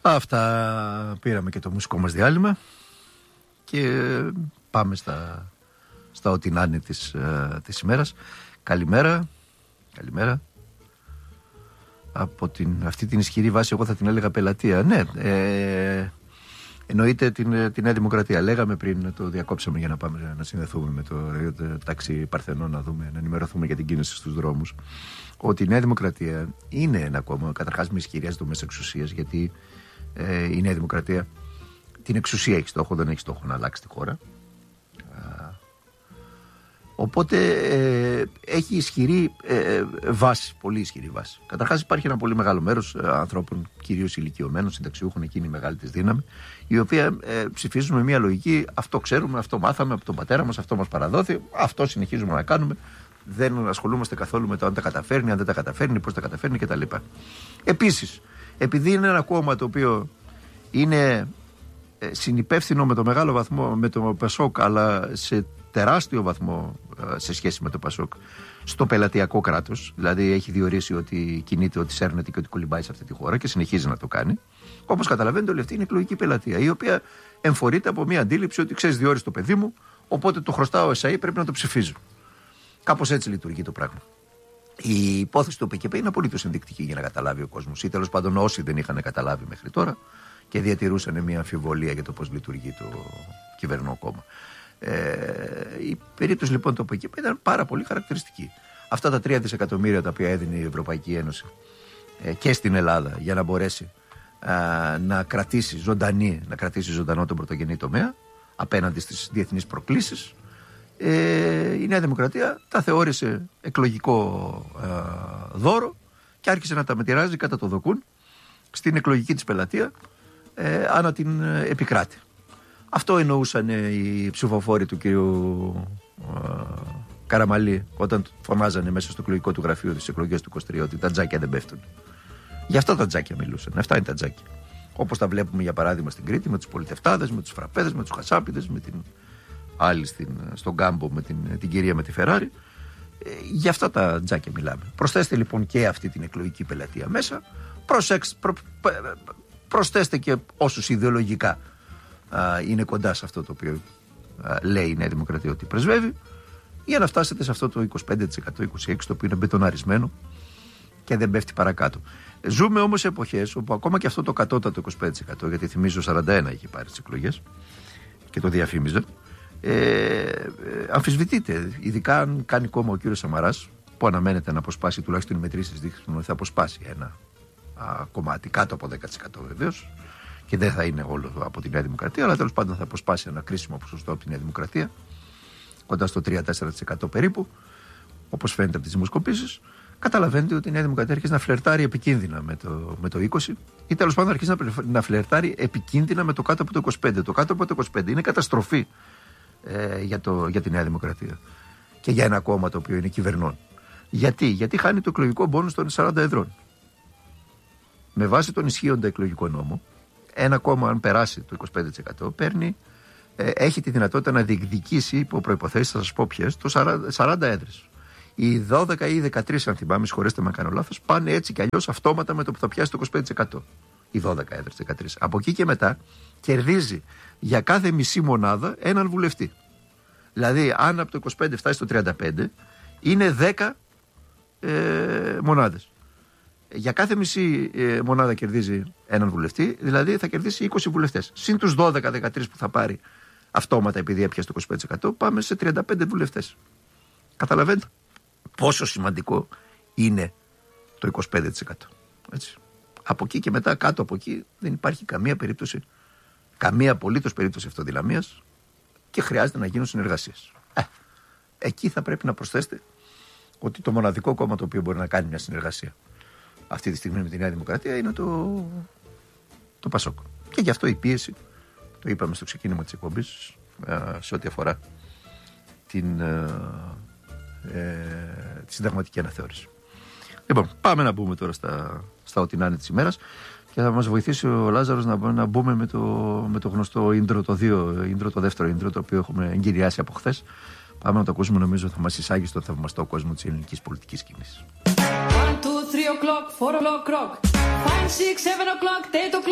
Αυτά, πήραμε και το μουσικό μας διάλειμμα και πάμε στα ό,τι να είναι της ημέρας. Καλημέρα. Από αυτή την ισχυρή βάση εγώ θα την έλεγα πελατεία. Ναι, εννοείται τη Νέα Δημοκρατία. Λέγαμε πριν, το διακόψαμε για να πάμε να συνδεθούμε με το τάξη Παρθενών, να ενημερωθούμε για την κίνηση στους δρόμους, ότι η Νέα Δημοκρατία είναι ένα κόμμα καταρχάς με ισχυρές δομές εξουσίας, γιατί η Νέα Δημοκρατία την εξουσία έχει στόχο, δεν έχει στόχο να αλλάξει τη χώρα. Οπότε έχει ισχυρή βάση, πολύ ισχυρή βάση. Καταρχάς υπάρχει ένα πολύ μεγάλο μέρος ανθρώπων, κυρίως ηλικιωμένων, συνταξιούχων, εκείνη η μεγάλη της δύναμη, οι οποίοι ψηφίζουν με μια λογική: αυτό ξέρουμε, αυτό μάθαμε από τον πατέρα μας, αυτό μας παραδόθη, αυτό συνεχίζουμε να κάνουμε. Δεν ασχολούμαστε καθόλου με το αν τα καταφέρνει, αν δεν τα καταφέρνει, πώς τα καταφέρνει κτλ. Επίσης, επειδή είναι ένα κόμμα το οποίο είναι συνυπεύθυνο με το μεγάλο βαθμό με το Πασόκ, αλλά σε τεράστιο βαθμό σε σχέση με το Πασόκ στο πελατειακό κράτος, δηλαδή έχει διορίσει ότι κινείται, ότι σέρνεται και ότι κολυμπάει σε αυτή τη χώρα και συνεχίζει να το κάνει. Όπως καταλαβαίνετε, όλη αυτή είναι εκλογική πελατεία, η οποία εμφορείται από μια αντίληψη ότι ξέρεις, διόρισε το παιδί μου, οπότε το χρωστάω ΕΣΑΗ, πρέπει να το ψηφίζω. Κάπως έτσι λειτουργεί το πράγμα. Η υπόθεση του ΠΚΠ είναι απολύτως ενδεικτική για να καταλάβει ο κόσμος, ή τέλος πάντων όσοι δεν είχαν καταλάβει μέχρι τώρα και διατηρούσαν μια αμφιβολία για το πώς λειτουργεί το κυβερνό κόμμα. Η περίπτωση λοιπόν του ΠΚΠ ήταν πάρα πολύ χαρακτηριστική. Αυτά τα 3 δισεκατομμύρια τα οποία έδινε η Ευρωπαϊκή Ένωση και στην Ελλάδα για να μπορέσει να κρατήσει ζωντανό τον πρωτογενή τομέα απέναντι στις διεθνείς προκλήσεις, η Νέα Δημοκρατία τα θεώρησε εκλογικό δώρο και άρχισε να τα μετηράζει κατά το δοκούν στην εκλογική της πελατεία ανά την επικράτη. Αυτό εννοούσαν οι ψηφοφόροι του κυρίου Καραμαλή όταν φωνάζανε μέσα στο εκλογικό του γραφείο τις εκλογές του 23 ότι τα τζάκια δεν πέφτουν. Γι' αυτά τα τζάκια μιλούσαν. Αυτά είναι τα τζάκια. Όπως τα βλέπουμε για παράδειγμα στην Κρήτη με τους πολιτευτάδες, με τους φραπέδες, με τους χασάπιδες, με την άλλη στον Κάμπο με την κυρία με τη Φεράρι. Γι' αυτά τα τζάκια μιλάμε. Προσθέστε λοιπόν και αυτή την εκλογική πελατεία μέσα. Προσθέστε και όσους ιδεολογικά είναι κοντά σε αυτό το οποίο λέει η Νέα Δημοκρατία ότι πρεσβεύει, για να φτάσετε σε αυτό το 25%, 26% το οποίο είναι μπετοναρισμένο και δεν πέφτει παρακάτω. Ζούμε όμως σε εποχές όπου ακόμα και αυτό το κατώτατο 25%, γιατί θυμίζω 41 είχε πάρει τις εκλογές και το διαφήμιζε, αμφισβητείται, ειδικά αν κάνει κόμμα ο κύριος Σαμαράς, που αναμένεται να αποσπάσει, τουλάχιστον οι μετρήσεις δείχνουν ότι θα αποσπάσει ένα κομμάτι κάτω από 10% βεβαίως, και δεν θα είναι όλο από τη Νέα Δημοκρατία, αλλά τέλος πάντων θα αποσπάσει ένα κρίσιμο ποσοστό από τη Νέα Δημοκρατία, κοντά στο 3-4% περίπου, όπως φαίνεται από τις δημοσκοπήσεις. Καταλαβαίνετε ότι η Νέα Δημοκρατία αρχίζει να φλερτάρει επικίνδυνα με το 20% ή τέλος πάντων αρχίζει να φλερτάρει επικίνδυνα με το κάτω από το 25%. Το κάτω από το 25% είναι καταστροφή για τη Νέα Δημοκρατία και για ένα κόμμα το οποίο είναι κυβερνών. Γιατί χάνει το εκλογικό μπόνους των 40 εδρών. Με βάση τον ισχύοντα εκλογικό νόμο, ένα κόμμα, αν περάσει το 25%, έχει τη δυνατότητα να διεκδικήσει υπό προϋποθέσεις, θα σας πω ποιες, το 40 έδρες. Οι 12 ή 13, αν θυμάμαι, συγχωρέστε με αν κάνω λάθος, πάνε έτσι κι αλλιώς αυτόματα με το που θα πιάσει το 25%. Οι 12 έδρες, 13. Από εκεί και μετά κερδίζει για κάθε μισή μονάδα έναν βουλευτή. Δηλαδή, αν από το 25 φτάσει στο 35, είναι 10 μονάδες. Για κάθε μισή μονάδα κερδίζει έναν βουλευτή, δηλαδή θα κερδίσει 20 βουλευτές. Συν τους 12-13 που θα πάρει αυτόματα επειδή έπιασε το 25%, πάμε σε 35 βουλευτές. Καταλαβαίνετε πόσο σημαντικό είναι το 25%. Έτσι. Από εκεί και μετά, κάτω από εκεί, δεν υπάρχει καμία περίπτωση, καμία απολύτως περίπτωση αυτοδυναμίας και χρειάζεται να γίνουν συνεργασίες. Εκεί θα πρέπει να προσθέσετε ότι το μοναδικό κόμμα το οποίο μπορεί να κάνει μια συνεργασία αυτή τη στιγμή με τη Νέα Δημοκρατία είναι το Πασόκ. Και γι' αυτό η πίεση, το είπαμε στο ξεκίνημα της εκπομπής, σε ό,τι αφορά τη συνταγματική αναθεώρηση. Λοιπόν, πάμε να μπούμε τώρα στα ό,τι να είναι της ημέρας και θα μας βοηθήσει ο Λάζαρος να μπούμε με το γνωστό intro, το δεύτερο intro, το οποίο έχουμε εγκυριάσει από χθες. Πάμε να το ακούσουμε, νομίζω θα μας εισάγει στο θαυμαστό κόσμο της ελληνικής πολιτικής σκηνής. 1, 2, 3 o'clock, 4 o'clock, 5, 6, 7 o'clock, 8 o'clock.